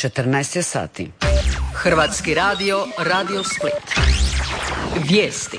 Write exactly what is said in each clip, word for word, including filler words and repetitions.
četrnaest je sati. Hrvatski radio, Radio Split. Vijesti.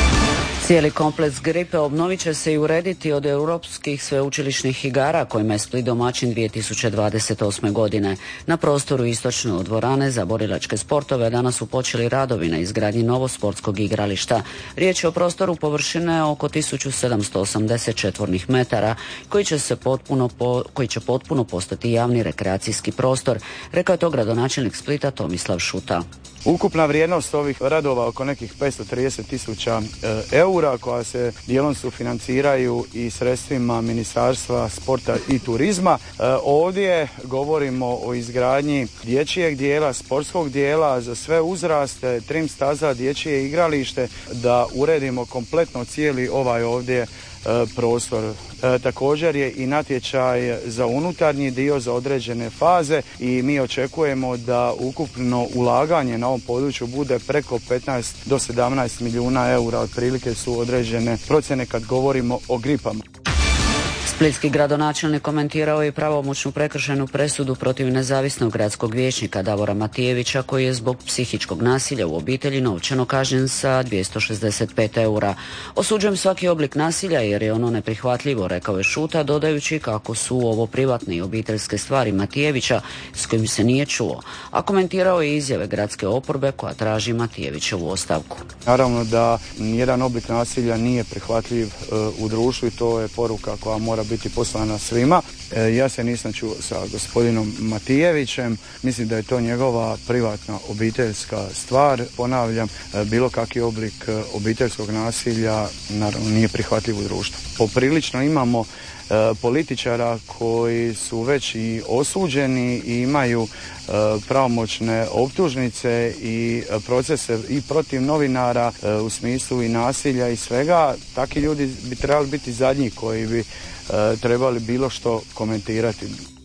Cijeli kompleks Gripe obnovit će se i urediti od europskih sveučilišnih igara kojima je Split domaćin dvije tisuće dvadeset osme. godine. Na prostoru istočne od dvorane za borilačke sportove danas su počeli radovi na izgradnji novog sportskog igrališta. Riječ je o prostoru površine oko tisuću sedamsto osamdeset četvornih metara koji će, se potpuno po, koji će potpuno postati javni rekreacijski prostor, rekao je to gradonačelnik Splita Tomislav Šuta. Ukupna vrijednost ovih radova oko nekih petsto trideset tisuća eura koja se dijelom sufinanciraju i sredstvima Ministarstva sporta i turizma. E, ovdje govorimo o izgradnji dječjeg dijela, sportskog dijela za sve uzraste, trim staza, dječje igralište, da uredimo kompletno cijeli ovaj ovdje prostor. E, također je i natječaj za unutarnji dio za određene faze i mi očekujemo da ukupno ulaganje na ovom području bude preko petnaest do sedamnaest milijuna eura, otprilike su određene procjene kad govorimo o gripama. Splitski gradonačelnik komentirao je pravomoćnu prekršajnu presudu protiv nezavisnog gradskog vijećnika Davora Matijevića koji je zbog psihičkog nasilja u obitelji novčano kažnjen sa dvjesto šezdeset pet eura. Osuđujem svaki oblik nasilja jer je ono neprihvatljivo, rekao je Šuta, dodajući kako su ovo privatne i obiteljske stvari Matijevića s kojim se nije čuo. A komentirao je izjave gradske oporbe koja traži Matijevićevu ostavku. Naravno da nijedan oblik nasilja nije prihvatljiv e, u društvu i to je poruka koja mora biti poslana svima. E, ja se nisam čuo sa gospodinom Matijevićem, mislim da je to njegova privatna obiteljska stvar. Ponavljam, e, bilo kakvi oblik e, obiteljskog nasilja naravno nije prihvatljiv u društvu. Poprilično imamo e, političara koji su već i osuđeni i imaju e, pravomoćne optužnice i procese i protiv novinara e, u smislu i nasilja i svega. Takvi ljudi bi trebali biti zadnji koji bi trebali bilo što komentirati.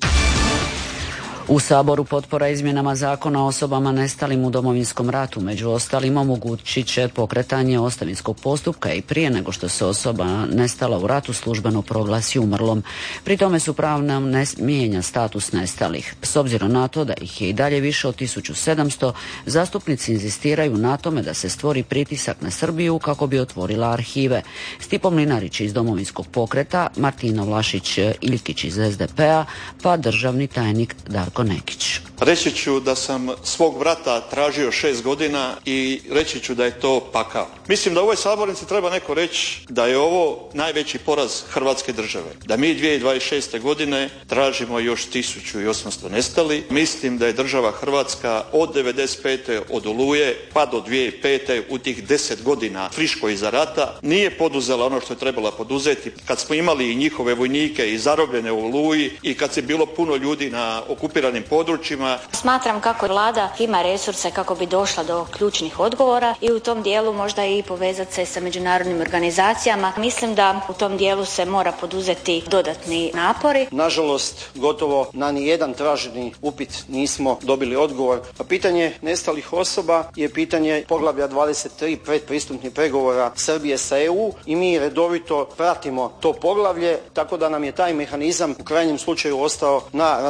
U Saboru potpora izmjenama zakona o osobama nestalim u Domovinskom ratu, među ostalim omogućit će pokretanje ostavinskog postupka i prije nego što se osoba nestala u ratu službeno proglasi umrlom. Pri tome su pravno mijenja status nestalih. S obzirom na to da ih je i dalje više od tisuću sedamsto, zastupnici inzistiraju na tome da se stvori pritisak na Srbiju kako bi otvorila arhive. Stipo Mlinarić iz Domovinskog pokreta, Martina Vlašić-Iljkić iz es de pe a, pa državni tajnik Darko Nekić. Reći ću da sam svog brata tražio šest godina i reći ću da je to pakao. Mislim da u ovoj sabornici treba neko reći da je ovo najveći poraz Hrvatske države. Da mi dvije tisuće dvadeset šeste. godine tražimo još tisuću osamsto nestali. Mislim da je država Hrvatska od devedeset pete od Oluje pa do dvije tisuće pete u tih deset godina friško iza rata nije poduzela ono što je trebala poduzeti. Kad smo imali i njihove vojnike i zarobljene u Oluji i kad se bilo puno ljudi na okupiranim područjima. Smatram kako vlada ima resurse kako bi došla do ključnih odgovora i u tom dijelu možda i povezati se sa međunarodnim organizacijama. Mislim da u tom dijelu se mora poduzeti dodatni napori. Nažalost, gotovo na nijedan traženi upit nismo dobili odgovor. A pitanje nestalih osoba je pitanje poglavlja dvadeset tri predpristupnih pregovora Srbije sa e u i mi redovito pratimo to poglavlje, tako da nam je taj mehanizam u krajnjem slučaju ostao na